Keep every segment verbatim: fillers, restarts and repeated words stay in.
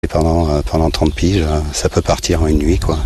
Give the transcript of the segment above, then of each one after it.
Et pendant, euh, pendant trente piges, euh, ça peut partir en une nuit, quoi.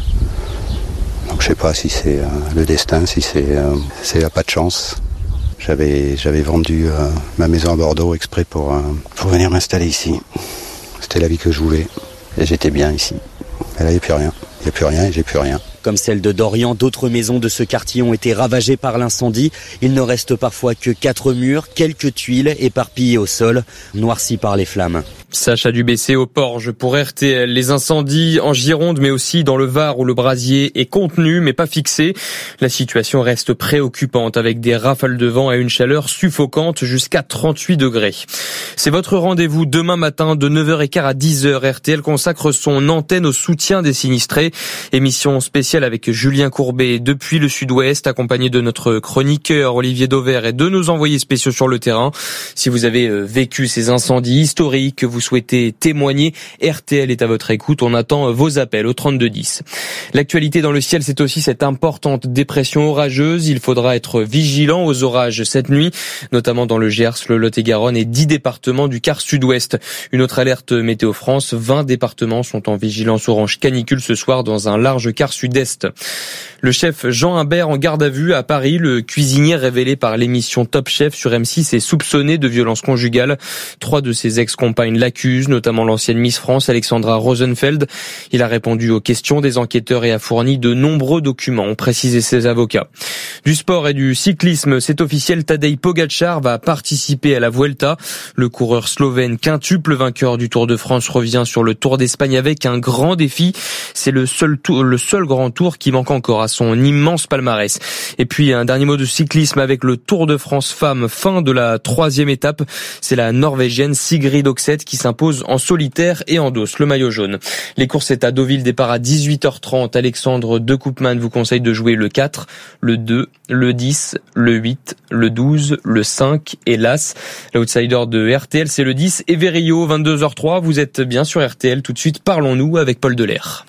Donc je sais pas si c'est euh, le destin, si c'est, euh, c'est la pas de chance. J'avais, j'avais vendu euh, ma maison à Bordeaux exprès pour, euh, pour venir m'installer ici. C'était la vie que je voulais. Et j'étais bien ici. Et là, il n'y a plus rien. Il n'y a plus rien et j'ai plus rien. Comme celle de Dorian, d'autres maisons de ce quartier ont été ravagées par l'incendie. Il ne reste parfois que quatre murs, quelques tuiles éparpillées au sol, noircies par les flammes. Sacha Dubessé au Porge pour R T L. Les incendies en Gironde, mais aussi dans le Var où le brasier est contenu mais pas fixé. La situation reste préoccupante avec des rafales de vent et une chaleur suffocante jusqu'à trente-huit degrés. C'est votre rendez-vous demain matin de neuf heures quinze à dix heures. R T L consacre son antenne au soutien des sinistrés. Émission spéciale avec Julien Courbet depuis le sud-ouest, accompagné de notre chroniqueur Olivier Dauvert et de nos envoyés spéciaux sur le terrain. Si vous avez vécu ces incendies historiques, que vous souhaitez témoigner, R T L est à votre écoute. On attend vos appels au trente-deux dix. L'actualité dans le ciel, c'est aussi cette importante dépression orageuse. Il faudra être vigilant aux orages cette nuit, notamment dans le Gers, le Lot-et-Garonne et dix départements du quart sud-ouest. Une autre alerte Météo France, vingt départements sont en vigilance orange canicule ce soir dans un large quart sud-est. Le chef Jean Imbert en garde à vue à Paris. Le cuisinier révélé par l'émission Top Chef sur M six est soupçonné de violences conjugales. Trois de ses ex-compagnes l'accusent, notamment l'ancienne Miss France Alexandra Rosenfeld. Il a répondu aux questions des enquêteurs et a fourni de nombreux documents, ont précisé ses avocats. Du sport et du cyclisme, c'est officiel, Tadej Pogačar va participer à la Vuelta. Le coureur slovène quintuple vainqueur du Tour de France revient sur le Tour d'Espagne avec un grand défi. C'est le seul tour, le seul grand tour qui manque encore à son immense palmarès. Et puis un dernier mot de cyclisme avec le Tour de France femmes, fin de la troisième étape. C'est la Norvégienne Sigrid Oxet qui s'impose en solitaire et endosse le maillot jaune. Les courses est à Deauville, départ à dix-huit heures trente. Alexandre de Koopman vous conseille de jouer le quatre, le deux, le dix, le huit, le douze, le cinq et l'As. L'outsider de R T L, c'est le dix et Verio, vingt-deux heures trois. Vous êtes bien sur R T L. Tout de suite, parlons-nous avec Paul Delair.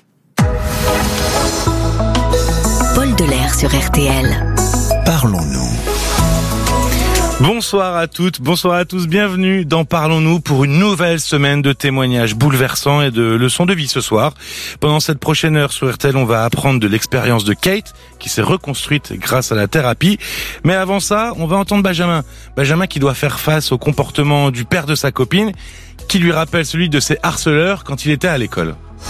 Paul Delair sur R T L. Parlons-nous. Bonsoir à toutes, bonsoir à tous, bienvenue dans Parlons-nous pour une nouvelle semaine de témoignages bouleversants et de leçons de vie ce soir. Pendant cette prochaine heure sur R T L, on va apprendre de l'expérience de Kate qui s'est reconstruite grâce à la thérapie. Mais avant ça, on va entendre Benjamin. Benjamin qui doit faire face au comportement du père de sa copine qui lui rappelle celui de ses harceleurs quand il était à l'école.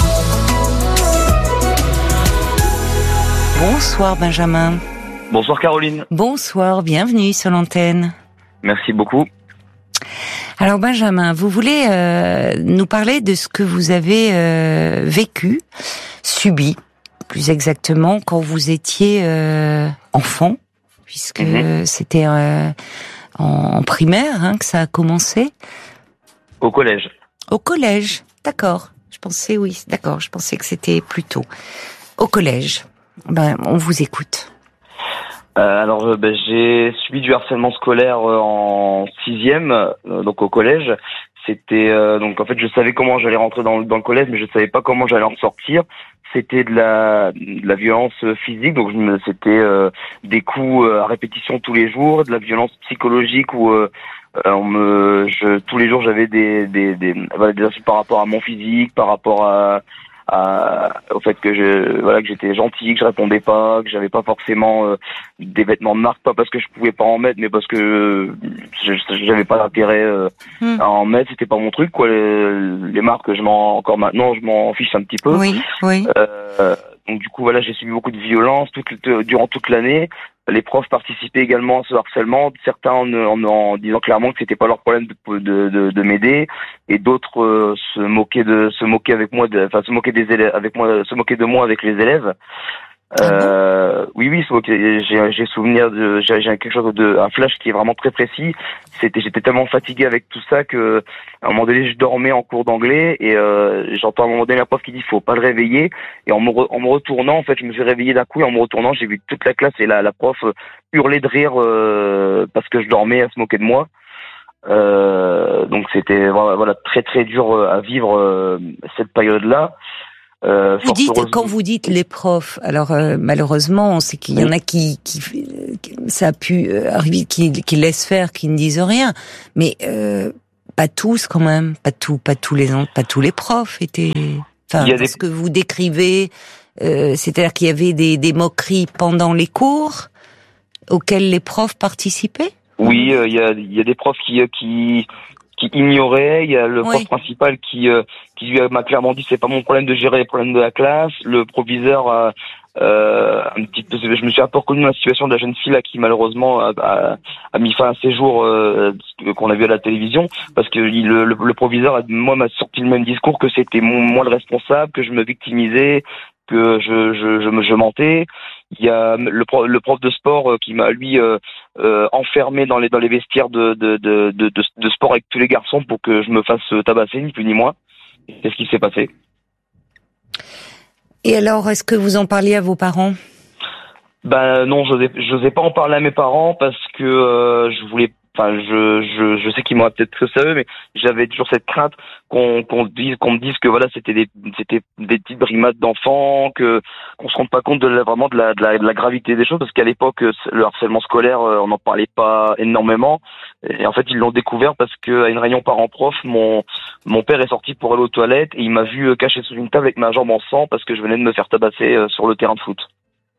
Bonsoir Benjamin. Bonsoir Caroline. Bonsoir, bienvenue sur l'antenne. Merci beaucoup. Alors Benjamin, vous voulez euh, nous parler de ce que vous avez euh, vécu, subi, plus exactement, quand vous étiez euh, enfant, puisque mm-hmm. c'était euh, en, en primaire hein, que ça a commencé. Au collège. Au collège, d'accord. Je pensais, oui, d'accord, je pensais que c'était plus tôt. Au collège. Ben, on vous écoute. Euh, alors, euh, ben, j'ai subi du harcèlement scolaire euh, en sixième, euh, donc au collège. C'était euh, donc en fait, je savais comment j'allais rentrer dans, dans le collège, mais je savais pas comment j'allais en sortir. C'était de la, de la violence physique, donc je me, c'était euh, des coups à répétition tous les jours, de la violence psychologique où euh, on me, je, tous les jours j'avais des, des, des, voilà, des insultes par rapport à mon physique, par rapport à À, au fait que je voilà que j'étais gentil, que je répondais pas, que j'avais pas forcément euh, des vêtements de marque, pas parce que je pouvais pas en mettre, mais parce que je, j'avais pas d'intérêt euh, mmh. à en mettre, c'était pas mon truc quoi. Les, les marques, je m'en encore maintenant, je m'en fiche un petit peu. Oui, oui. Euh, donc du coup voilà, j'ai subi beaucoup de violence toute durant toute l'année. Les profs participaient également à ce harcèlement, certains en, en, en disant clairement que c'était pas leur problème de, de, de, de m'aider, et d'autres euh, se moquaient de se moquaient avec moi, de, enfin se moquaient des élèves avec moi, se moquaient de moi avec les élèves. Euh, oui, oui, j'ai, j'ai souvenir de, j'ai, j'ai quelque chose de, un flash qui est vraiment très précis. C'était, j'étais tellement fatigué avec tout ça que, à un moment donné, je dormais en cours d'anglais et euh, j'entends à un moment donné la prof qui dit faut pas le réveiller. Et en me, re, en me retournant, en fait, je me suis réveillé d'un coup et en me retournant, j'ai vu toute la classe et la, la prof hurler de rire euh, parce que je dormais, à se moquer de moi. Euh, donc c'était voilà, voilà très très dur à vivre euh, cette période-là. Euh, vous dites, quand vous dites les profs, alors euh, malheureusement, on sait qu'il y en a qui, qui ça a pu arriver, qui, qui laissent faire, qui ne disent rien. Mais euh, pas tous quand même, pas tout, pas tous les pas tous les profs étaient. Enfin, Il y a des... ce que vous décrivez, euh, c'est-à-dire qu'il y avait des, des moqueries pendant les cours auxquels les profs participaient. Oui, euh, il y a il y a des profs qui qui qui ignorait, il y a le oui. prof principal qui euh, qui lui m'a clairement dit c'est pas mon problème de gérer les problèmes de la classe, le proviseur a euh, un petit peu, je me suis un peu reconnu dans la situation de la jeune fille là qui malheureusement a, a, a mis fin à ses jours euh, qu'on a vu à la télévision parce que il, le, le proviseur moi m'a sorti le même discours que c'était mon, moi le responsable, que je me victimisais, que je je je, je mentais. Il y a le prof, le prof de sport qui m'a lui euh, euh, enfermé dans les dans les vestiaires de de, de de de de sport avec tous les garçons pour que je me fasse tabasser ni plus ni moins. C'est ce qui s'est passé. Et alors, est-ce que vous en parliez à vos parents? Ben non, j'osais j'osais pas en parler à mes parents parce que euh, je voulais. Enfin, je, je, je sais qu'ils m'ont peut-être que ça eux, mais j'avais toujours cette crainte qu'on, qu'on dise, qu'on me dise que voilà, c'était des, c'était des petites brimades d'enfants, que, qu'on se rende pas compte de la, vraiment de la, de la, de la gravité des choses, parce qu'à l'époque, le harcèlement scolaire, on n'en parlait pas énormément. Et en fait, ils l'ont découvert parce que à une réunion parents-prof, mon, mon père est sorti pour aller aux toilettes et il m'a vu caché sous une table avec ma jambe en sang parce que je venais de me faire tabasser sur le terrain de foot.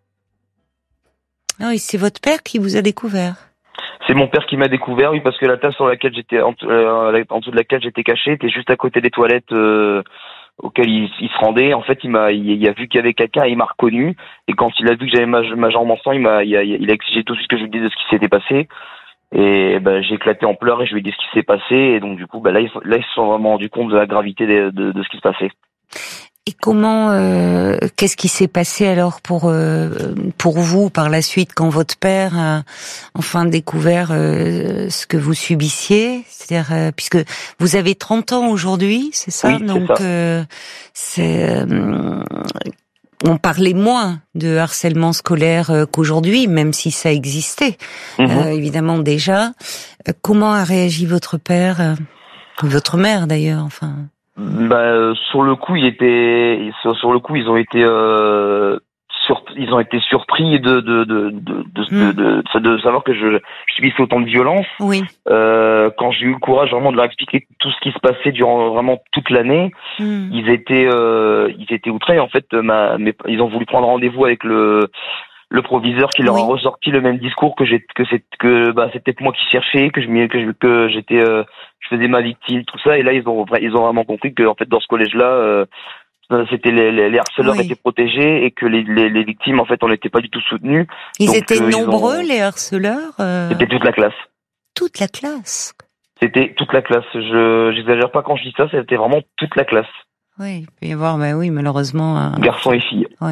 Ah oui, c'est votre père qui vous a découvert. C'est mon père qui m'a découvert, oui, parce que la table sur laquelle j'étais, en, euh, en dessous de laquelle j'étais caché, était juste à côté des toilettes euh, auxquelles il, il se rendait. En fait, il m'a, il, il a vu qu'il y avait quelqu'un, et il m'a reconnu. Et quand il a vu que j'avais ma, ma jambe en sang, il m'a, il a, il a exigé tout ce que je lui disais de ce qui s'était passé. Et ben, j'ai éclaté en pleurs et je lui ai dit ce qui s'est passé. Et donc du coup, ben, là, ils, là, ils se sont vraiment rendus compte de la gravité de, de, de ce qui se passait. Et comment, euh, qu'est-ce qui s'est passé alors pour euh, pour vous par la suite quand votre père a enfin découvert euh, ce que vous subissiez, c'est-à-dire euh, puisque vous avez trente ans aujourd'hui, c'est ça, oui, donc c'est, ça. Euh, c'est euh, on parlait moins de harcèlement scolaire euh, qu'aujourd'hui, même si ça existait mmh. euh, évidemment déjà. Euh, comment a réagi votre père, euh, votre mère d'ailleurs, enfin? Bah, sur le coup, il était sur, sur le coup, ils ont été euh, sur, ils ont été surpris de de de de de, mmh. de, de, de savoir que je, je subissais autant de violence. Oui. Euh, quand j'ai eu le courage vraiment de leur expliquer tout ce qui se passait durant vraiment toute l'année, mmh. ils étaient euh, ils étaient outrés. En fait, ma, mes, ils ont voulu prendre rendez-vous avec le le proviseur qui leur oui. a ressorti le même discours que j'ai que c'est que bah c'était moi qui cherchais, que je que je, que j'étais euh, je faisais ma victime, tout ça. Et là ils ont ils ont vraiment compris que en fait dans ce collège là euh, c'était les, les, les harceleurs oui. étaient protégés et que les, les les victimes en fait on n'était pas du tout soutenus. Ils donc, étaient euh, nombreux ils ont... les harceleurs. Euh... C'était toute la classe. Toute la classe. C'était toute la classe. Je j'exagère pas quand je dis ça. C'était vraiment toute la classe. Oui, il peut y avoir bah oui malheureusement. Un... Garçons et filles. Ouais.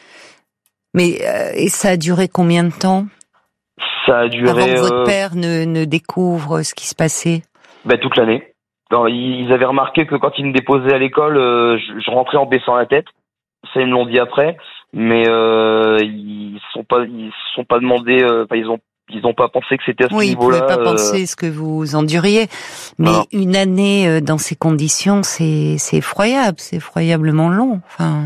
Mais euh, et ça a duré combien de temps? Ça a duré. Avant que votre euh... père ne, ne découvre ce qui se passait. Ben toute l'année. Alors, ils avaient remarqué que quand ils me déposaient à l'école, euh, je, je rentrais en baissant la tête. Ça ils me l'ont dit après, mais euh, ils sont pas, ils se sont pas demandé. Euh, ils ont, ils ont pas pensé que c'était à ce oui, niveau-là. Oui, ils pouvaient pas euh... penser ce que vous enduriez. Mais non. Une année dans ces conditions, c'est, c'est effroyable, c'est effroyablement long. Enfin.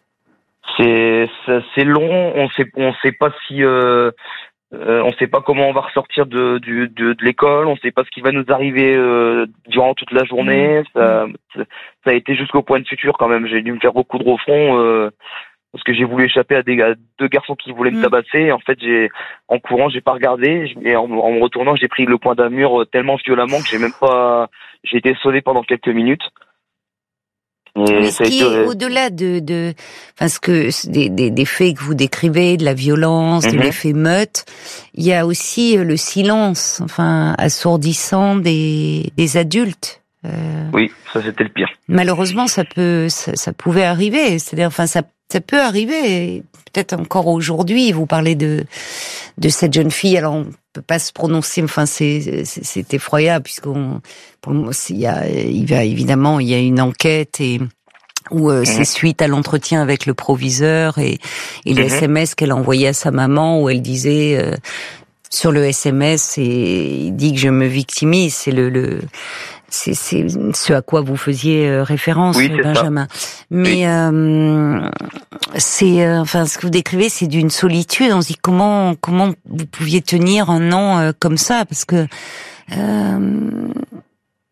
C'est c'est long, on sait on sait pas si euh, euh, on sait pas comment on va ressortir de de de, de l'école, on sait pas ce qui va nous arriver euh, durant toute la journée. Mmh. Ça ça a été jusqu'au point de suture quand même. J'ai dû me faire recoudre au front euh, parce que j'ai voulu échapper à, des, à deux garçons qui voulaient me tabasser. En fait, j'ai en courant, j'ai pas regardé et en, en me retournant, j'ai pris le coin d'un mur tellement violemment que j'ai même pas j'ai été sonné pendant quelques minutes. Mais ce qui est au-delà de, de, enfin, ce que des, des, des faits que vous décrivez, de la violence, mm-hmm. de l'effet meute, il y a aussi le silence, enfin, assourdissant des, des adultes. Euh, oui, ça c'était le pire. Malheureusement, ça peut, ça, ça pouvait arriver. C'est-à-dire, enfin, ça, ça peut arriver. Peut-être encore aujourd'hui. Vous parlez de, de cette jeune fille. Alors, on peut pas se prononcer. Enfin, c'est, c'est, c'est effroyable puisqu'on, pour le, il y a, il va évidemment, il y a une enquête et où euh, mmh. c'est suite à l'entretien avec le proviseur et, et les mmh. S M S qu'elle a envoyé à sa maman où elle disait euh, sur le S M S et il dit que je me victimise. C'est le, le c'est, c'est ce à quoi vous faisiez référence, oui, Benjamin. Ça. Mais oui. euh, c'est, euh, enfin, ce que vous décrivez, c'est d'une solitude. On se dit comment, comment vous pouviez tenir un an euh, comme ça, parce que euh,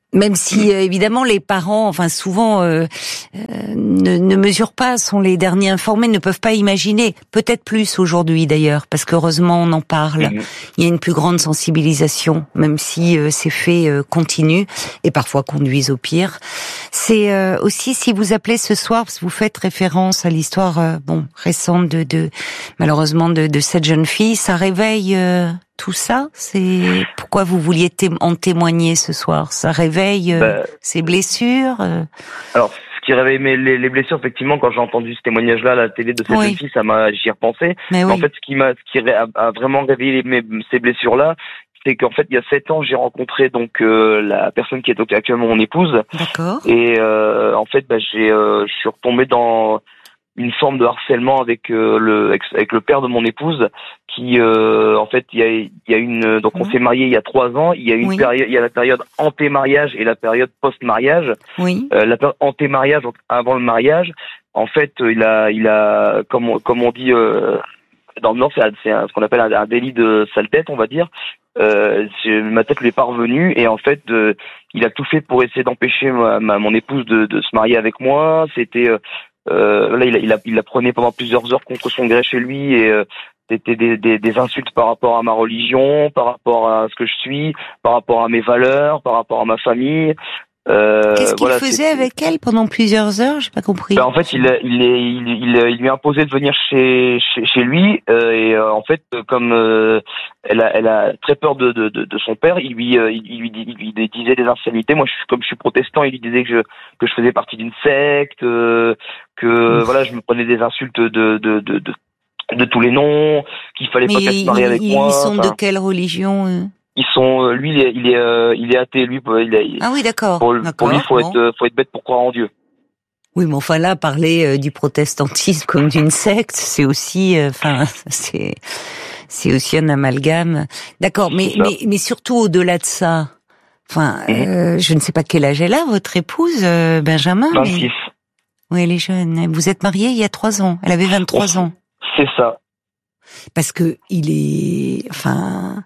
Même si euh, évidemment les parents, enfin souvent euh, euh, ne, ne mesurent pas, sont les derniers informés, ne peuvent pas imaginer. Peut-être plus aujourd'hui d'ailleurs, parce qu'heureusement on en parle. Mmh. Il y a une plus grande sensibilisation, même si euh, ces faits euh, continuent et parfois conduisent au pire. C'est euh, aussi si vous appelez ce soir, parce que vous faites référence à l'histoire euh, bon récente de, de malheureusement de, de cette jeune fille, ça réveille. Euh, Tout ça, c'est pourquoi vous vouliez té- en témoigner ce soir. Ça réveille euh, bah, ces blessures. Euh... Alors, ce qui réveille mes, les, les blessures, effectivement, quand j'ai entendu ce témoignage-là à la télé de cette oui. jeune fille, ça m'a, j'y ai repensé. Mais, Mais oui. en fait, ce qui m'a, ce qui a, a vraiment réveillé mes, ces blessures-là, c'est qu'en fait, il y a sept ans, j'ai rencontré donc euh, la personne qui est donc actuellement mon épouse. D'accord. Et euh, en fait, bah, j'ai, euh, je suis retombé dans une forme de harcèlement avec euh, le avec le père de mon épouse qui euh, en fait il y a il y a une donc on mmh. s'est marié il y a trois ans, il y a une oui. période il y a la période anté-mariage et la période post-mariage. Oui. Euh, la période anté-mariage, donc avant le mariage, en fait il a il a comme on, comme on dit euh, dans le Nord, c'est, c'est un, ce qu'on appelle un, un délit de sale tête, on va dire. Euh, ma tête lui est pas revenue et en fait euh, il a tout fait pour essayer d'empêcher ma, ma, mon épouse de, de se marier avec moi. C'était euh, Euh, là, il a, il a, il la prenait pendant plusieurs heures contre son gré chez lui et euh, c'était des, des, des insultes par rapport à ma religion, par rapport à ce que je suis, par rapport à mes valeurs, par rapport à ma famille. Euh, Qu'est-ce qu'il voilà, faisait c'est... avec elle pendant plusieurs heures? J'ai pas compris. Ben, en fait, il, il, il, il, il lui a imposé de venir chez, chez, chez lui euh, et euh, en fait, comme euh, elle, a, elle a très peur de, de, de, de son père, il lui, euh, il, lui, il lui disait des insanités. Moi, je suis, comme je suis protestant, il lui disait que je, que je faisais partie d'une secte, euh, que mmh. voilà, je me prenais des insultes de, de, de, de, de tous les noms, qu'il fallait Mais pas qu'elle se marie avec ils, moi. Ils sont enfin, de quelle religion eux? Ils sont, lui, il est, il est, euh, il est athée, lui. Il est, ah oui, d'accord. Pour, d'accord pour lui, faut bon. être, faut être bête pour croire en Dieu. Oui, mais enfin là, parler euh, du protestantisme comme d'une secte, c'est aussi, enfin, euh, c'est, c'est aussi un amalgame. D'accord, mais, mais, mais surtout au-delà de ça. Enfin, mm-hmm. euh, je ne sais pas quel âge elle a, votre épouse, euh, Benjamin. vingt-six. Mais... Oui, elle est jeune. Vous êtes mariés il y a trois ans. Elle avait vingt-trois ans. C'est ça. Parce que il est, enfin.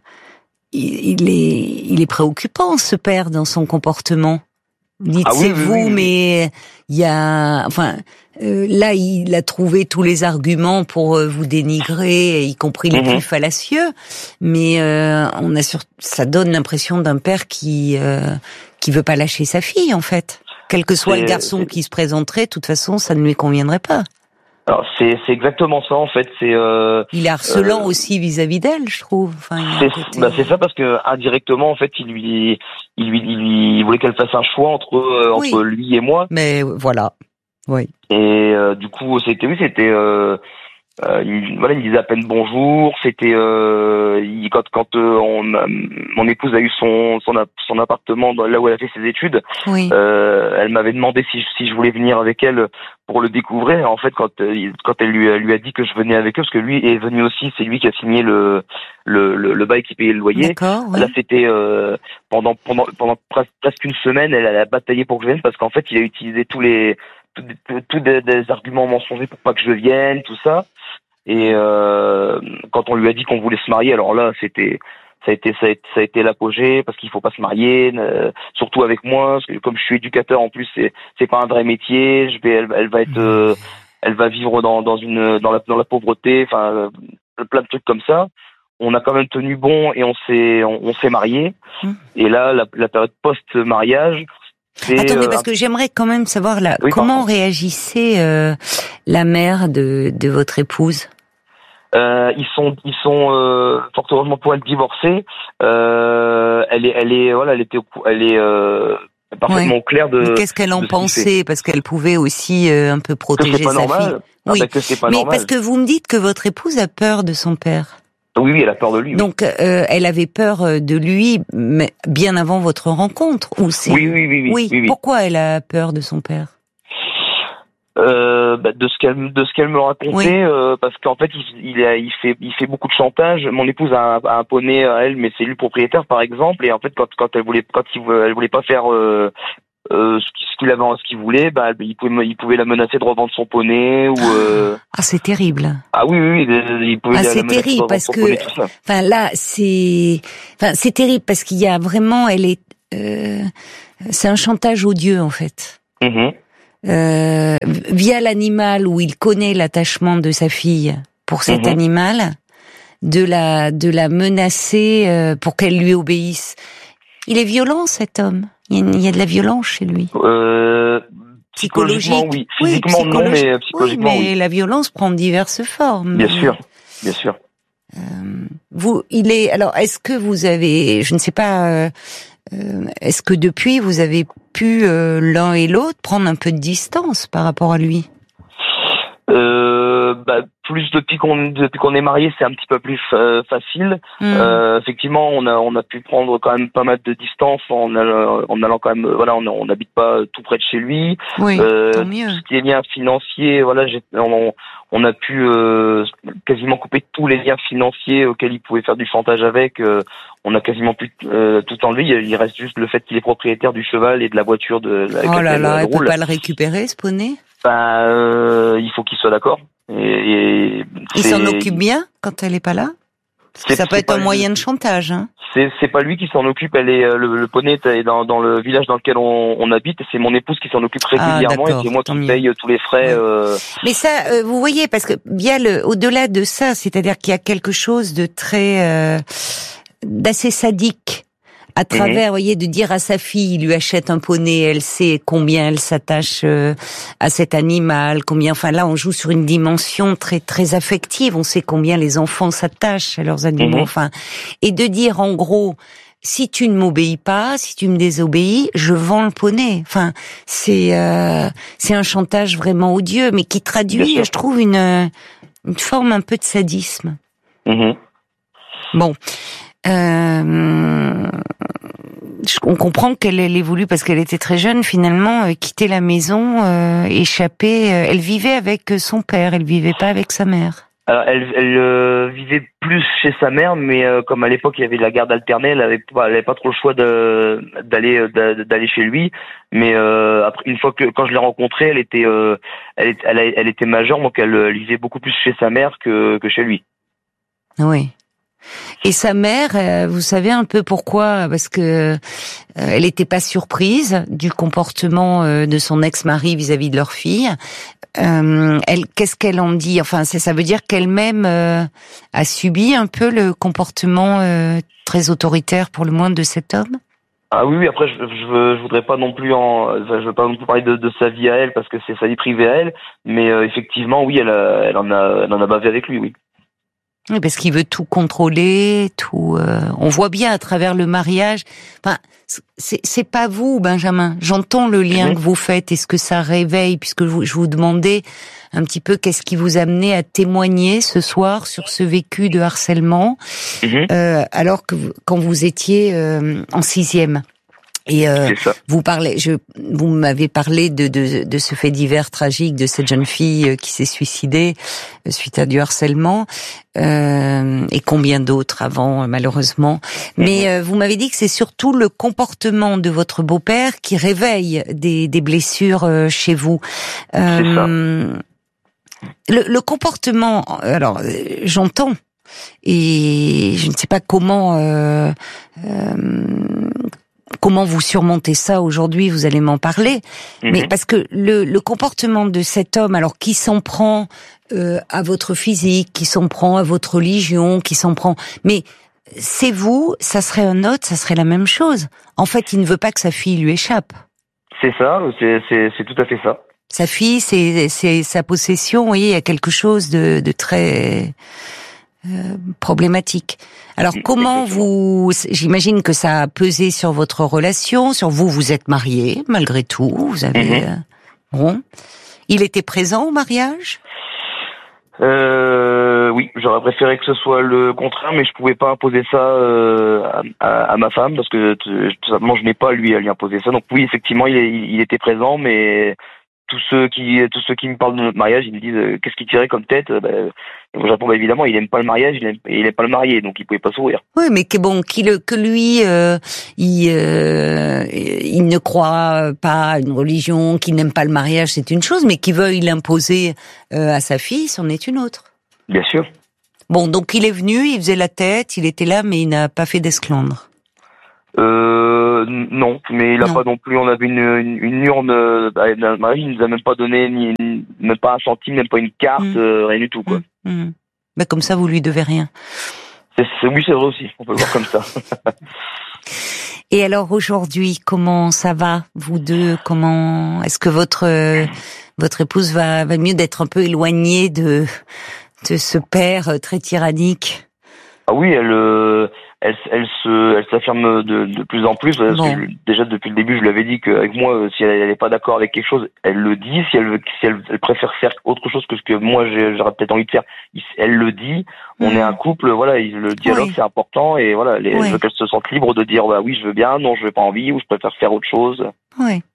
Il est, il est préoccupant, ce père, dans son comportement. Dites, ah oui, c'est oui, vous, oui, oui. mais il y a, enfin, euh, là, il a trouvé tous les arguments pour euh, vous dénigrer, y compris les mm-hmm. plus fallacieux. Mais euh, on a sur, ça donne l'impression d'un père qui, euh, qui veut pas lâcher sa fille, en fait. Quel que soit c'est, le garçon c'est... qui se présenterait, de toute façon, ça ne lui conviendrait pas. Alors c'est c'est exactement ça en fait. C'est euh, il est harcelant euh, aussi vis-à-vis d'elle, je trouve. Enfin, c'est côté... bah, c'est ça parce que indirectement en fait il lui il lui il lui il voulait qu'elle fasse un choix entre euh, oui. entre lui et moi. Mais voilà, oui. Et euh, du coup c'était oui c'était euh, euh, il, voilà il disait à peine bonjour. C'était euh, il, quand quand euh, on, mon épouse a eu son son son appartement là où elle a fait ses études. Oui. Euh, elle m'avait demandé si si je voulais venir avec elle pour le découvrir. En fait, quand quand elle lui, lui a dit que je venais avec eux, parce que lui est venu aussi, c'est lui qui a signé le le le, le bail qui payait le loyer. D'accord, oui. Là, c'était euh, pendant pendant pendant presque une semaine, elle, elle a bataillé pour que je vienne parce qu'en fait, il a utilisé tous les tous, tous des, des arguments mensongers pour pas que je vienne, tout ça. Et euh, quand on lui a dit qu'on voulait se marier, alors là, c'était ça a été ça a été, ça a été l'apogée parce qu'il faut pas se marier, euh, surtout avec moi parce que comme je suis éducateur en plus c'est c'est pas un vrai métier, je vais elle, elle va être euh, elle va vivre dans dans une dans la dans la pauvreté, enfin euh, plein de trucs comme ça. On a quand même tenu bon et on s'est on, on s'est marié. Mmh. Et là la, la période post-mariage c'est, attendez, euh, parce que j'aimerais quand même savoir là oui, comment réagissait euh, la mère de de votre épouse. Euh, ils sont, ils sont euh, fort heureusement pour elle divorcée. Euh, elle est, elle est, voilà, elle était, elle est euh, parfaitement oui. au clair de. Mais qu'est-ce qu'elle en pensait? Parce qu'elle pouvait aussi euh, un peu protéger sa normal. fille. Oui, ah, que c'est pas mais normal. parce que vous me dites que votre épouse a peur de son père. Oui, oui, elle a peur de lui. Oui. Donc, euh, elle avait peur de lui, mais bien avant votre rencontre, ou c'est. Oui, oui, oui, oui. Oui. oui, oui. Pourquoi elle a peur de son père? Euh, bah, de ce qu'elle de ce qu'elle me racontait, oui. euh, parce qu'en fait il il, a, il fait il fait beaucoup de chantage. Mon épouse a un, a un poney à elle, mais c'est lui le propriétaire par exemple. Et en fait quand quand elle voulait quand il, elle voulait pas faire euh, euh, ce qu'il avait ce qu'il voulait, bah il pouvait il pouvait la menacer de revendre son poney ou. Euh... Ah c'est terrible. Ah oui oui, oui il pouvait. Ah la c'est terrible parce que enfin là c'est enfin c'est terrible parce qu'il y a vraiment elle est. Euh... C'est un chantage odieux, en fait. Mmh. Euh, via l'animal où il connaît l'attachement de sa fille pour cet mmh. animal, de la de la menacer euh, pour qu'elle lui obéisse. Il est violent, cet homme. Il y a, il y a de la violence chez lui. Euh, psychologiquement, oui. Physiquement, oui, non, mais psychologiquement, oui. Mais oui. La violence prend diverses formes. Bien sûr, bien sûr. Euh, vous, il est. Alors, est-ce que vous avez, je ne sais pas. Euh, Euh, est-ce que depuis vous avez pu euh, l'un et l'autre prendre un peu de distance par rapport à lui? Euh, bah, plus depuis qu'on depuis qu'on est mariés, c'est un petit peu plus euh, facile. Mmh. Euh, effectivement, on a on a pu prendre quand même pas mal de distance en allant, en allant quand même. Voilà, on n'habite pas tout près de chez lui. Oui, euh, tant mieux. Tout ce qui est liens financiers, voilà, j'ai, on, on a pu euh, quasiment couper tous les liens financiers auxquels il pouvait faire du chantage avec. Euh, on a quasiment pu euh, tout enlever. Il reste juste le fait qu'il est propriétaire du cheval et de la voiture de. La, oh là là, il peut pas le récupérer, ce poney? Ben, euh, il faut qu'il soit d'accord. Et, et il s'en occupe bien quand elle est pas là. C'est, ça peut être un lui. moyen de chantage. Hein. C'est, c'est pas lui qui s'en occupe. Elle est le, le poney est dans, dans le village dans lequel on, on habite. Et c'est mon épouse qui s'en occupe régulièrement. Ah, et c'est moi qui mieux. paye tous les frais. Ouais. Euh... Mais ça, euh, vous voyez, parce que bien le, au-delà de ça, c'est-à-dire qu'il y a quelque chose de très, euh, d'assez sadique. À travers, mmh. voyez, de dire à sa fille, il lui achète un poney, elle sait combien elle s'attache euh, à cet animal, combien, enfin là, on joue sur une dimension très très affective. On sait combien les enfants s'attachent à leurs animaux, mmh. enfin, et de dire en gros, si tu ne m'obéis pas, si tu me désobéis, je vends le poney. Enfin, c'est euh, c'est un chantage vraiment odieux, mais qui traduit, je trouve, une une forme un peu de sadisme. Mmh. Bon. Euh, on comprend qu'elle elle ait voulu, parce qu'elle était très jeune, finalement, euh, quitter la maison, euh, échapper. Euh, elle vivait avec son père, elle vivait pas avec sa mère. Alors, elle, elle euh, vivait plus chez sa mère, mais euh, comme à l'époque il y avait la garde alternée, elle avait pas, elle avait pas trop le choix de d'aller d'aller chez lui. Mais euh, après, une fois que quand je l'ai rencontrée, elle était euh, elle, elle, elle était majeure, donc elle, elle vivait beaucoup plus chez sa mère que que chez lui. Oui. Et sa mère, vous savez un peu pourquoi? Parce que euh, elle n'était pas surprise du comportement euh, de son ex-mari vis-à-vis de leur fille. Euh, elle, qu'est-ce qu'elle en dit? Enfin, ça, ça veut dire qu'elle-même euh, a subi un peu le comportement euh, très autoritaire, pour le moins, de cet homme. Ah oui, oui. Après, je, je, veux, je voudrais pas non plus en, enfin, je veux pas non plus parler de, de sa vie à elle, parce que c'est sa vie privée à elle. Mais euh, effectivement, oui, elle, a, elle en a, elle en a bavé avec lui, oui. Oui, parce qu'il veut tout contrôler, tout. Euh, on voit bien à travers le mariage. Enfin, c'est, c'est pas vous, Benjamin. J'entends le lien mmh. que vous faites et ce que ça réveille, puisque je vous demandais un petit peu qu'est-ce qui vous amenait à témoigner ce soir sur ce vécu de harcèlement, mmh. euh, alors que vous, quand vous étiez euh, en sixième. Et euh, vous parlez, je, vous m'avez parlé de, de de ce fait divers tragique de cette jeune fille qui s'est suicidée suite à du harcèlement, euh, et combien d'autres avant, malheureusement. Mais euh, vous m'avez dit que c'est surtout le comportement de votre beau-père qui réveille des des blessures chez vous. Euh, c'est ça. Le, le comportement, alors j'entends, et je ne sais pas comment. Euh, euh, Comment vous surmontez ça aujourd'hui? Vous allez m'en parler. Mmh. Mais parce que le, le comportement de cet homme, alors qui s'en prend euh, à votre physique, qui s'en prend à votre religion, qui s'en prend... Mais c'est vous, ça serait un autre, ça serait la même chose. En fait, il ne veut pas que sa fille lui échappe. C'est ça, c'est, c'est, c'est tout à fait ça. Sa fille, c'est, c'est sa possession, vous voyez, il y a quelque chose de, de très... Euh, problématique. Alors comment vous, j'imagine que ça a pesé sur votre relation, sur vous, vous êtes mariés malgré tout, vous avez mm-hmm. euh, bon. Il était présent au mariage? Euh, oui, j'aurais préféré que ce soit le contraire, mais je pouvais pas imposer ça euh, à, à, à ma femme parce que tout simplement je n'ai pas lui à lui imposer ça. Donc oui, effectivement, il, il était présent, mais tous ceux qui tous ceux qui me parlent de notre mariage, ils me disent euh, qu'est-ce qu'il tirait comme tête. Ben, je réponds bah, évidemment, il aime pas le mariage, il aime, il aime pas le marié, donc il pouvait pas sourire. Oui, mais que bon, qu'il que lui, euh, il euh, il ne croit pas à une religion, qu'il n'aime pas le mariage, c'est une chose, mais qu'il veuille l'imposer euh, à sa fille, c'en est une autre. Bien sûr. Bon, donc il est venu, il faisait la tête, il était là, mais il n'a pas fait d'esclandre. Euh, non, mais il a Non. pas non plus. On avait une, une, une urne. Euh, bah, il nous a même pas donné ni une- même pas un centime, même pas une carte, Mm. euh, rien du tout quoi. Mmh. Mmh. Bah, comme ça, vous lui devez rien. C'est, c'est, oui, c'est vrai aussi. On peut le voir comme ça. Et alors aujourd'hui, comment ça va, vous deux? Comment est-ce que votre euh, votre épouse va va mieux d'être un peu éloignée de de ce père euh, très tyrannique? Ah oui, elle, euh, elle, elle se, elle s'affirme de, de plus en plus. Parce Bon. que je- déjà depuis le début, je lui avais dit qu'avec moi, euh, si elle n'est pas d'accord avec quelque chose, elle le dit. Si elle veut, si elle, elle préfère faire autre chose que ce que moi j'ai- j'aurais peut-être envie de faire, il- elle le dit. On Mhm. est un couple, voilà. il- Le dialogue Oui. c'est important et voilà. Les, Oui. Je veux qu'elle se sente libre de dire bah oui, je veux bien, non, je veux pas envie ou je préfère faire autre chose. Oui.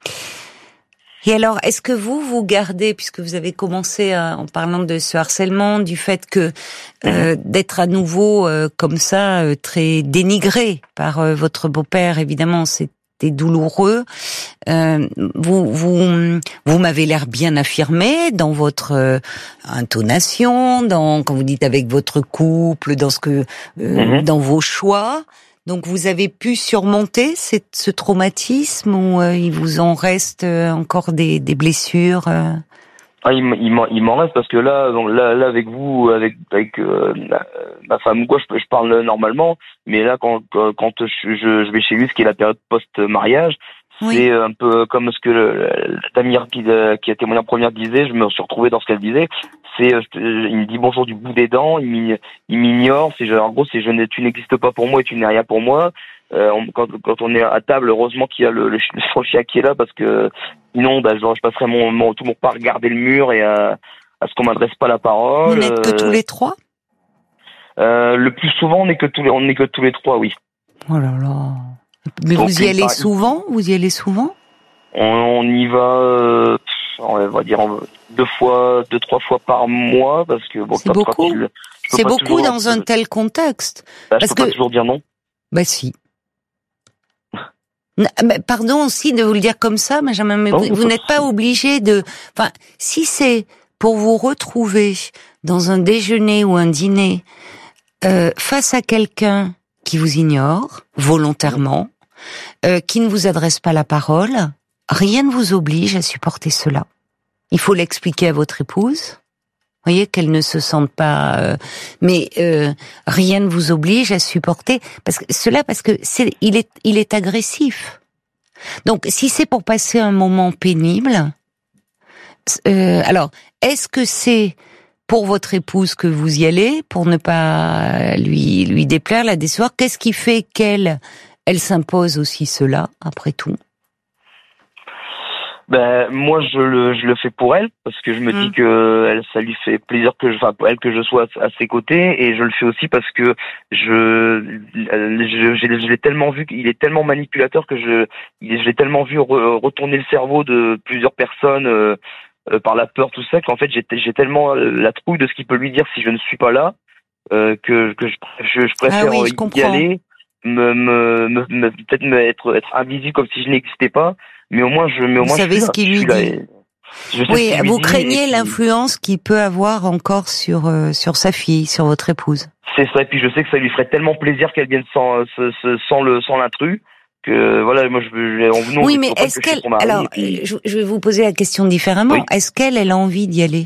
Et alors, est-ce que vous, vous gardez, puisque vous avez commencé à- en parlant de ce harcèlement, du fait que euh, d'être à nouveau euh, comme ça, euh, très dénigré par euh, votre beau-père, évidemment, c'était douloureux. Euh, vous, vous, vous m'avez l'air bien affirmé dans votre euh, intonation, dans quand vous dites avec votre couple, dans ce que, euh, Mhm. dans vos choix. Donc vous avez pu surmonter cette, ce traumatisme ou euh, il vous en reste euh, encore des, des blessures euh... Ah, il, m- il m'en il m'en reste parce que là, donc, là, là avec vous, avec avec euh, ma, ma femme ou quoi, je, je parle normalement, mais là quand quand quand je, je, je vais chez lui, ce qui est la période post-mariage, Oui. c'est un peu comme ce que le- Damir qui, qui a témoigné en première disait. Je me suis retrouvé dans ce qu'elle disait. C'est, euh, je- il me dit bonjour du bout des dents, il m'ig- il m'ignore. C'est en gros, c'est je ne, tu n'existes pas pour moi et tu n'es rien pour moi. Euh, on- quand, quand on est à table, heureusement qu'il y a le, le, ch- le chien qui est là parce que sinon, bah, je, je passerais mon, mon tout mon pas à regarder le mur et à, à ce qu'on m'adresse pas la parole. Vous n'êtes que Euh, tous les trois? euh, le plus souvent, on n'est que tous les, on n'est que tous les trois, oui. Oh là là. Mais Donc, vous y il allez paraît- souvent? Vous y allez souvent? On, on y va, euh, on va dire en- deux fois, deux trois fois par mois parce que bon, C'est quand- quand beaucoup. il- je peux C'est pas beaucoup toujours- dans un tel contexte. Bah, je parce peux pas que- toujours dire non. Bah si. N- mais pardon aussi de vous le dire comme ça, Benjamin, mais Non, vous, pas vous de n'êtes pas souci. obligé de... Enfin, si c'est pour vous retrouver dans un déjeuner ou un dîner euh, face à quelqu'un qui vous ignore volontairement, euh, qui ne vous adresse pas la parole, rien ne vous oblige à supporter cela. Il faut l'expliquer à votre épouse. Vous voyez, qu'elle ne se sente pas... euh, mais euh, rien ne vous oblige à supporter... Parce que cela, parce que c'est, il est, il est agressif. Donc, si c'est pour passer un moment pénible... Euh, alors, est-ce que c'est pour votre épouse que vous y allez, pour ne pas lui, lui déplaire, la décevoir? Qu'est-ce qui fait qu'elle elle s'impose aussi cela, après tout? Ben moi je le je le fais pour elle parce que je me Mm. dis que elle ça lui fait plaisir que je enfin pour elle que je sois à, à ses côtés et je le fais aussi parce que je je, je, l'ai- je l'ai tellement vu qu'il est tellement manipulateur que je il est- je l'ai tellement vu re- retourner le cerveau de plusieurs personnes euh, euh, par la peur tout ça qu'en fait j'ai j'ai tellement la trouille de ce qu'il peut lui dire si je ne suis pas là euh, que que je je, je préfère Ah oui, je y comprends. aller me me, me, me- peut-être me être être invisible comme si je n'existais pas. Mais au moins, je, mais au Vous moins, savez je suis ce là. qu'il Je lui suis là dit. et- je sais Oui, ce qu'il lui vous dit craignez et puis- l'influence qu'il peut avoir encore sur euh, sur sa fille, sur votre épouse. C'est ça. Et puis je sais que ça lui ferait tellement plaisir qu'elle vienne sans, sans, sans le, sans l'intrus. Que voilà, moi je veux. On, nous, on Oui, dit mais toujours pas est-ce que je suis qu'elle... son mari, Alors, et puis- je, je vais vous poser la question différemment. Oui. Est-ce qu'elle, elle a envie d'y aller?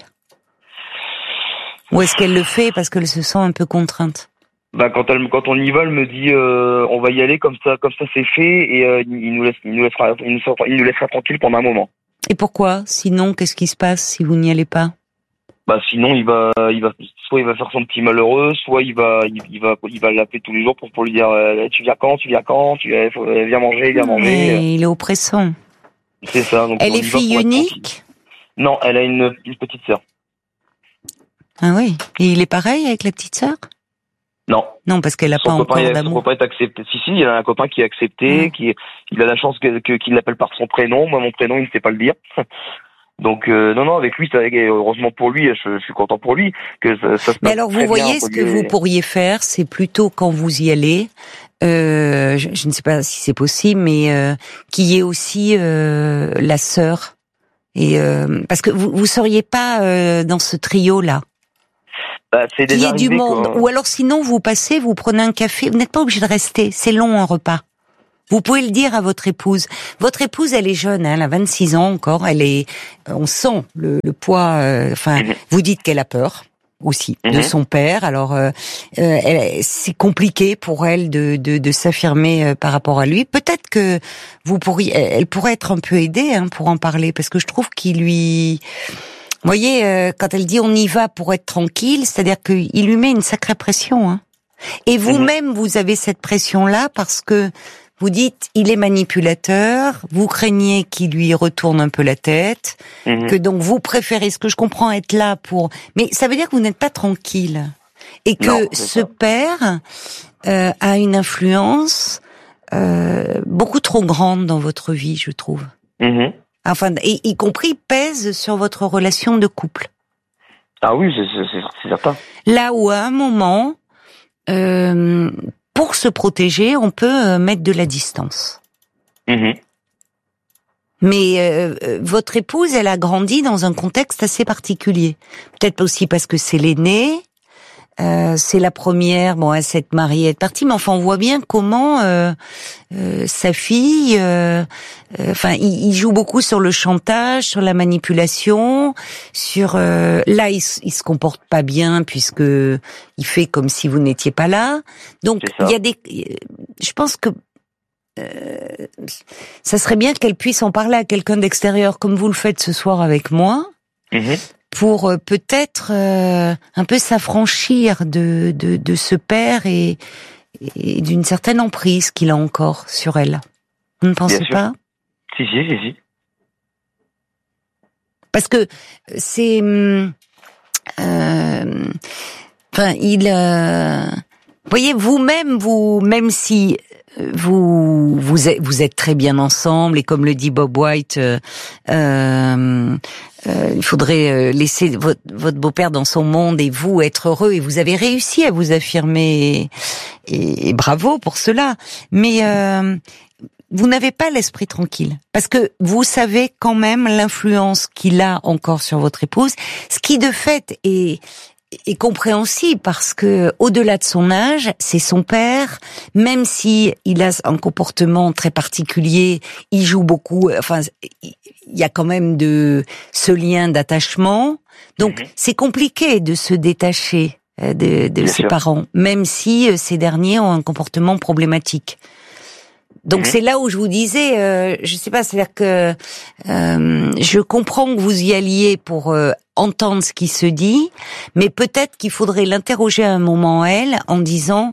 Ou est-ce qu'elle le fait parce qu'elle se sent un peu contrainte? bah, quand elle, quand on y va, elle me dit, euh, on va y aller comme ça, comme ça c'est fait, et euh, il nous laisse, il nous laissera, il nous, il nous laissera tranquille pendant un moment. Et pourquoi? Sinon, qu'est-ce qui se passe si vous n'y allez pas? Bah sinon il va, il va, soit il va faire son petit malheureux, soit il va, il, il va, il va l'appeler tous les jours pour pour lui dire, euh, tu viens quand, tu viens quand, tu viens, faut- viens manger, viens manger. Mais il est oppressant. C'est ça. Donc Elle on est y va fille pour être unique? tranquille. Non, elle a une, une petite sœur. Ah oui. Et il est pareil avec la petite sœur? Non. Non, parce qu'elle n'a pas Son copain, encore est- son d'amour. copain est accepté. Si, si, il a un copain qui est accepté, Ouais. qui est, il a la chance que, que- qu'il l'appelle par son prénom. Moi, mon prénom, il ne sait pas le dire. Donc, euh, non, non, avec lui, ça, heureusement pour lui, je, je suis content pour lui, que ça, ça se Mais passe alors, vous très bien voyez, entre ce que lui vous et- pourriez faire, c'est plutôt quand vous y allez, euh, je, je ne sais pas si c'est possible, mais euh, qu'il y ait aussi euh, la sœur. Et euh, parce que vous vous seriez pas euh, dans ce trio-là. Bah, c'est Qu'il y déjà ait du arrivé monde. quand- Ou alors sinon, vous passez, vous prenez un café. Vous n'êtes pas obligé de rester. C'est long un repas. Vous pouvez le dire à votre épouse. Votre épouse, elle est jeune, hein, elle a vingt-six ans encore. Elle est, on sent le, le poids. Euh, enfin, mmh. vous dites qu'elle a peur aussi mmh. de son père. Alors, euh, euh, elle, c'est compliqué pour elle de, de, de s'affirmer euh, par rapport à lui. Peut-être que vous pourriez, elle pourrait être un peu aidée hein, pour en parler, parce que je trouve qu'il lui. Vous voyez, euh, quand elle dit on y va pour être tranquille, c'est-à-dire qu'il lui met une sacrée pression. Hein. Et vous-même, vous avez cette pression-là parce que vous dites, il est manipulateur, vous craignez qu'il lui retourne un peu la tête, mmh. que donc vous préférez, ce que je comprends, être là pour... Mais ça veut dire que vous n'êtes pas tranquille. Et que non, ce ça. père euh, a une influence euh, beaucoup trop grande dans votre vie, je trouve. Mmh. Enfin, et, y compris pèse sur votre relation de couple. Ah oui, c'est, c'est, c'est certain. Là où à un moment... Euh, pour se protéger, on peut mettre de la distance. Mmh. Mais euh, votre épouse, elle a grandi dans un contexte assez particulier. Peut-être aussi parce que c'est l'aînée, euh, c'est la première, bon, à s'être mariée, être partie, mais enfin, on voit bien comment euh, euh, sa fille, euh, euh, enfin, il, il joue beaucoup sur le chantage, sur la manipulation, sur euh, là, il, il se comporte pas bien puisque il fait comme si vous n'étiez pas là. Donc, il y a des, je pense que euh, ça serait bien qu'elle puisse en parler à quelqu'un d'extérieur, comme vous le faites ce soir avec moi. Mmh. Pour euh, peut-être euh, un peu s'affranchir de, de, de ce père et, et d'une certaine emprise qu'il a encore sur elle. Vous ne pensez pas ? Si, si, si, si. Parce que c'est... Euh, enfin, il... Euh, vous voyez, vous-même, vous, même si... Vous vous êtes, vous êtes très bien ensemble et comme le dit Bob White, euh, euh, euh, il faudrait laisser votre, votre beau-père dans son monde et vous être heureux et vous avez réussi à vous affirmer et, et, et bravo pour cela. Mais euh, vous n'avez pas l'esprit tranquille parce que vous savez quand même l'influence qu'il a encore sur votre épouse, ce qui de fait est est compréhensible parce que au-delà de son âge, c'est son père, même si il a un comportement très particulier, il joue beaucoup, enfin il y a quand même de ce lien d'attachement. Donc mmh. c'est compliqué de se détacher de, de ses sûr. parents, même si ces derniers ont un comportement problématique. Donc mmh. c'est là où je vous disais, euh, je sais pas, c'est-à-dire que euh, je comprends que vous y alliez pour euh, entendre ce qui se dit, mais peut-être qu'il faudrait l'interroger à un moment elle en disant,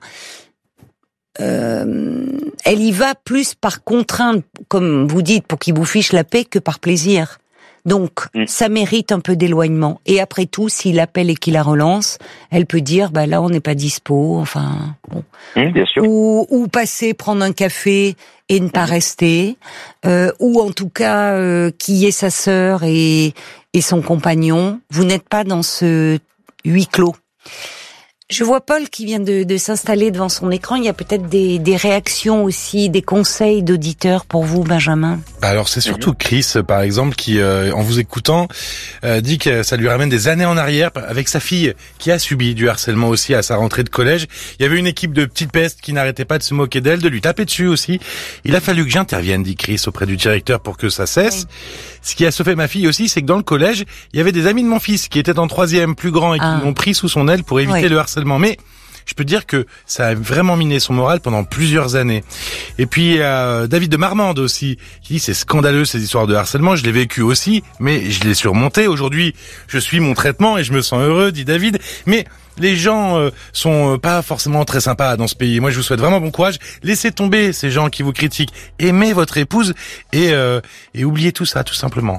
euh, elle y va plus par contrainte, comme vous dites, pour qu'il vous fiche la paix que par plaisir. Donc, mmh. ça mérite un peu d'éloignement. Et après tout, s'il appelle et qu'il la relance, elle peut dire, bah là, on n'est pas dispo, enfin, bon. Mmh, bien sûr. Ou, ou passer, prendre un café et ne pas mmh. rester. Euh, ou en tout cas, euh, qui est sa sœur et, et son compagnon. Vous n'êtes pas dans ce huis clos. Je vois Paul qui vient de, de s'installer devant son écran. Il y a peut-être des, des réactions aussi, des conseils d'auditeurs pour vous, Benjamin. Alors c'est surtout Chris, par exemple, qui, euh, en vous écoutant, euh, dit que ça lui ramène des années en arrière avec sa fille qui a subi du harcèlement aussi à sa rentrée de collège. Il y avait une équipe de petites pestes qui n'arrêtait pas de se moquer d'elle, de lui taper dessus aussi. Il a fallu que j'intervienne, dit Chris, auprès du directeur pour que ça cesse. Oui. Ce qui a sauvé ma fille aussi, c'est que dans le collège, il y avait des amis de mon fils qui étaient en troisième, plus grands, et qui ah. l'ont pris sous son aile pour éviter oui. le harcèlement. Mais je peux dire que ça a vraiment miné son moral pendant plusieurs années. Et puis euh, David de Marmande aussi, qui dit c'est scandaleux ces histoires de harcèlement, je l'ai vécu aussi, mais je l'ai surmonté. Aujourd'hui, je suis mon traitement et je me sens heureux, dit David. Mais les gens euh, sont pas forcément très sympas dans ce pays. Moi, je vous souhaite vraiment bon courage. Laissez tomber ces gens qui vous critiquent. Aimez votre épouse et, euh, et oubliez tout ça, tout simplement.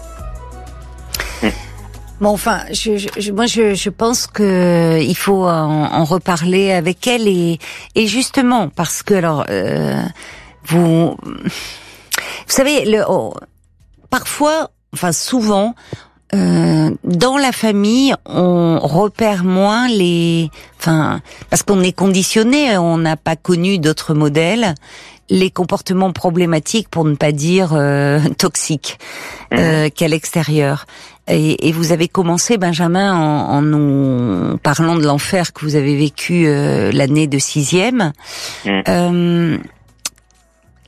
Bon, enfin, je, je, moi, je, je pense que il faut en, en reparler avec elle et, et justement parce que alors, euh, vous, vous savez, le, oh, parfois, enfin souvent, euh, dans la famille, on repère moins les, enfin, parce qu'on est conditionné, on n'a pas connu d'autres modèles. Les comportements problématiques, pour ne pas dire euh, toxiques, euh, qu'à l'extérieur. Et, et vous avez commencé, Benjamin, en, en nous parlant de l'enfer que vous avez vécu euh, l'année de sixième. Mmh. Euh,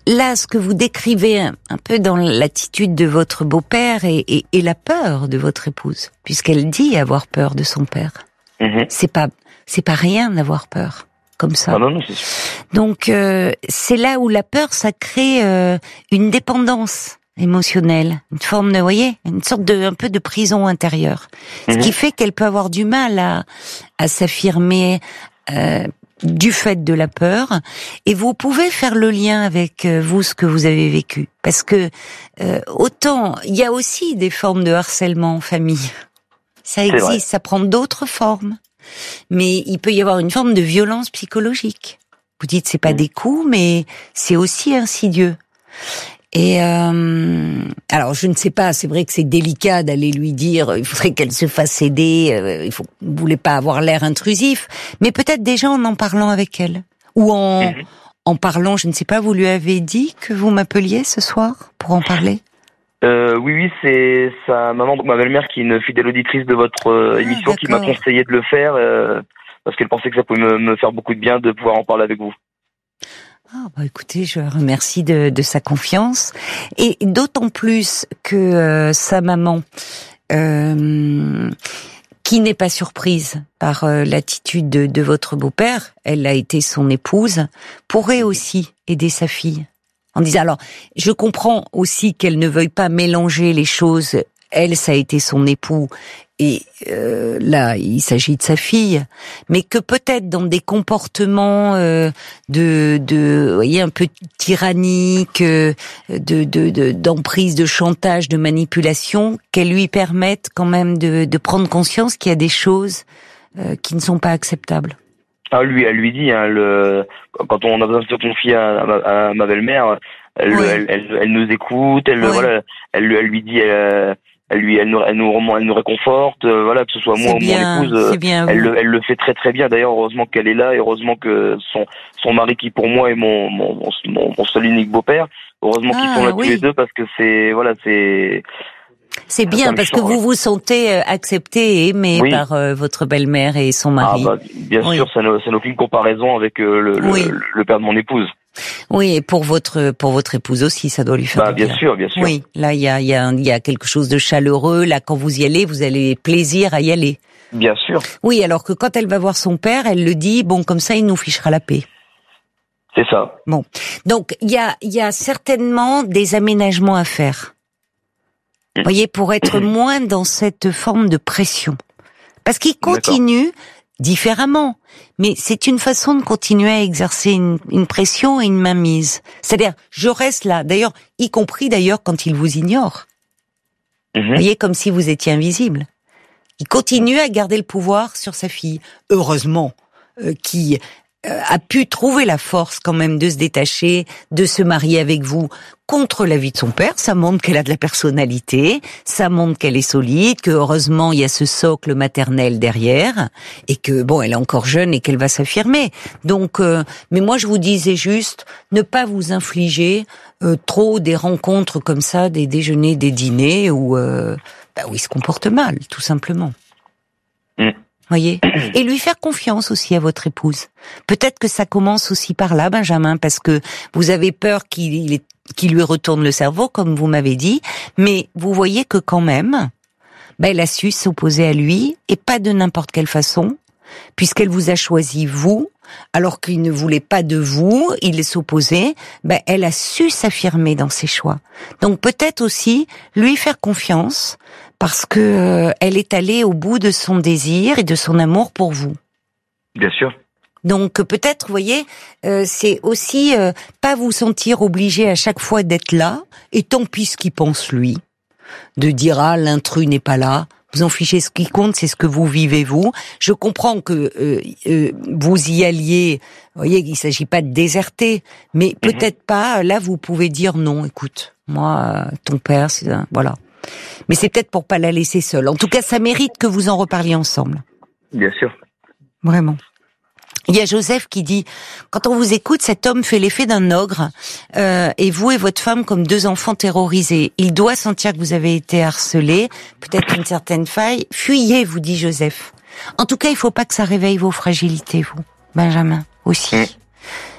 là, ce que vous décrivez un, un peu dans l'attitude de votre beau-père et, et, et la peur de votre épouse, puisqu'elle dit avoir peur de son père. Mmh. C'est pas, c'est pas rien d'avoir peur comme ça. Ah non, non, c'est sûr. Donc euh, c'est là où la peur, ça crée euh, une dépendance émotionnelle, une forme de, vous voyez, une sorte de, un peu de prison intérieure, mmh. ce qui fait qu'elle peut avoir du mal à, à s'affirmer. Euh, du fait de la peur, et vous pouvez faire le lien avec euh, vous, ce que vous avez vécu, parce que euh, autant il y a aussi des formes de harcèlement en famille, ça existe, ça prend d'autres formes, mais il peut y avoir une forme de violence psychologique. Vous dites c'est pas mmh. des coups, mais c'est aussi insidieux. Et euh, alors je ne sais pas, c'est vrai que c'est délicat d'aller lui dire, il faudrait qu'elle se fasse aider, euh, il faut, vous voulez pas avoir l'air intrusif, mais peut-être déjà en en parlant avec elle, ou en mm-hmm. en parlant, je ne sais pas, vous lui avez dit que vous m'appeliez ce soir pour en parler? Euh, oui, oui, c'est sa maman, donc ma belle-mère, qui est une fidèle auditrice de votre euh, ah, émission, d'accord. qui m'a conseillé de le faire euh, parce qu'elle pensait que ça pouvait me, me faire beaucoup de bien de pouvoir en parler avec vous. Ah bah écoutez, je remercie de, de sa confiance, et d'autant plus que euh, sa maman, euh, qui n'est pas surprise par euh, l'attitude de, de votre beau-père, elle a été son épouse, pourrait aussi aider sa fille. En disant, alors, je comprends aussi qu'elle ne veuille pas mélanger les choses. Elle, ça a été son époux, et euh, là, il s'agit de sa fille, mais que peut-être dans des comportements euh, de, de, vous voyez, un peu tyranniques, euh, de, de, de, d'emprise, de chantage, de manipulation, qu'elle lui permette quand même de, de prendre conscience qu'il y a des choses euh, qui ne sont pas acceptables. Ah, lui, elle lui dit, hein, le, quand on a besoin de se confier à, à, ma, à ma belle-mère, elle, oui. elle, elle, elle nous écoute, elle, oui. voilà, elle, elle lui dit. Elle, Elle lui, elle nous, elle nous, elle nous réconforte, euh, voilà, que ce soit moi c'est ou bien, mon épouse, euh, bien, elle, le, elle le fait très très bien. D'ailleurs, heureusement qu'elle est là, et heureusement que son, son mari, qui pour moi est mon, mon, mon, mon seul unique beau-père, heureusement ah, qu'ils sont là oui. tous les deux, parce que c'est, voilà, c'est. C'est bien parce que vous vous sentez accepté et aimé oui. par euh, votre belle-mère et son mari. Ah bah, bien oui. sûr, ça n'a, ça n'a aucune comparaison avec euh, le, oui. le, le père de mon épouse. Oui, et pour votre pour votre épouse aussi, ça doit lui faire bah, bien. Bien sûr, bien sûr. Oui, là il y a il y a il y a quelque chose de chaleureux. Là, quand vous y allez, vous avez plaisir à y aller. Bien sûr. Oui, alors que quand elle va voir son père, elle le dit, bon, comme ça, il nous fichera la paix. C'est ça. Bon, donc il y a il y a certainement des aménagements à faire. Vous voyez, pour être moins dans cette forme de pression, parce qu'il continue. D'accord. Différemment, mais c'est une façon de continuer à exercer une, une pression et une mainmise. C'est-à-dire, je reste là, d'ailleurs, y compris d'ailleurs quand il vous ignore. Mmh. Vous voyez, comme si vous étiez invisible. Il continue à garder le pouvoir sur sa fille. Heureusement, euh, qui euh, a pu trouver la force quand même de se détacher, de se marier avec vous contre l'avis de son père. Ça montre qu'elle a de la personnalité, ça montre qu'elle est solide, que heureusement il y a ce socle maternel derrière, et que bon, elle est encore jeune et qu'elle va s'affirmer. Donc, euh, mais moi je vous disais juste, ne pas vous infliger euh, trop des rencontres comme ça, des déjeuners, des dîners où, euh, bah, où il se comporte mal, tout simplement. Mm. Voyez, et lui faire confiance aussi à votre épouse. Peut-être que ça commence aussi par là, Benjamin, parce que vous avez peur qu'il est, qu'il lui retourne le cerveau, comme vous m'avez dit, mais vous voyez que quand même, ben, elle a su s'opposer à lui, et pas de n'importe quelle façon, puisqu'elle vous a choisi vous, alors qu'il ne voulait pas de vous, il s'opposait, ben, elle a su s'affirmer dans ses choix. Donc peut-être aussi lui faire confiance, parce que euh, elle est allée au bout de son désir et de son amour pour vous. Bien sûr. Donc peut-être, vous voyez, euh, c'est aussi euh, pas vous sentir obligé à chaque fois d'être là, et tant pis ce qu'il pense lui, de dire ah l'intrus n'est pas là. Vous en fichez, ce qui compte, c'est ce que vous vivez vous. Je comprends que euh, euh, vous y alliez. Vous voyez, il s'agit pas de déserter, mais mm-hmm. peut-être pas. Là, vous pouvez dire non. Écoute, moi, euh, ton père, c'est un, voilà. Mais c'est peut-être pour pas la laisser seule. En tout cas, ça mérite que vous en reparliez ensemble. Bien sûr. Vraiment. Il y a Joseph qui dit, quand on vous écoute, cet homme fait l'effet d'un ogre, euh, et vous et votre femme comme deux enfants terrorisés. Il doit sentir que vous avez été harcelé, peut-être une certaine faille. Fuyez, vous dit Joseph. En tout cas, il faut pas que ça réveille vos fragilités, vous, Benjamin, aussi. Mmh.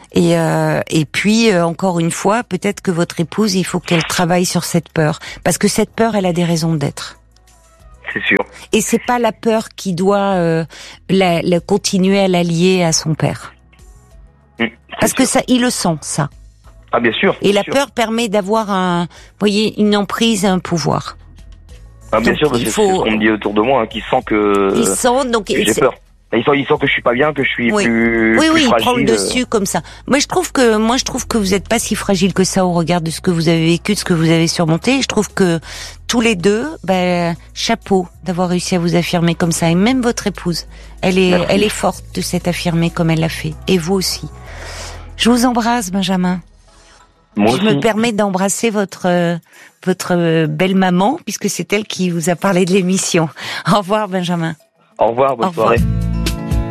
Et, euh, et puis, euh, encore une fois, peut-être que votre épouse, il faut qu'elle travaille sur cette peur. Parce que cette peur, elle a des raisons d'être. C'est sûr. Et c'est pas la peur qui doit euh, la, la continuer à la lier à son père. Mmh, Parce que ça, il le sent, ça. Ah, bien sûr. Et bien la sûr. peur permet d'avoir un, vous voyez, une emprise, un pouvoir. Ah, bien donc, sûr, parce il que faut- c'est ce qu'on me dit autour de moi, hein, qui sent que, Il sent, donc, que j'ai c'est- peur. Il sent, il sent que je suis pas bien, que je suis Oui. plus, Oui, plus oui, il fragile. prend le dessus comme ça. Moi, je trouve que, moi, je trouve que vous n'êtes pas si fragile que ça au regard de ce que vous avez vécu, de ce que vous avez surmonté. Je trouve que tous les deux, ben, chapeau d'avoir réussi à vous affirmer comme ça. Et même votre épouse, elle est, Merci. elle est forte de s'être affirmée comme elle l'a fait. Et vous aussi. Je vous embrasse, Benjamin. Moi Je aussi. me permets d'embrasser votre, euh, votre euh, belle maman, puisque c'est elle qui vous a parlé de l'émission. Au revoir, Benjamin. Au revoir, bonne Au revoir. soirée.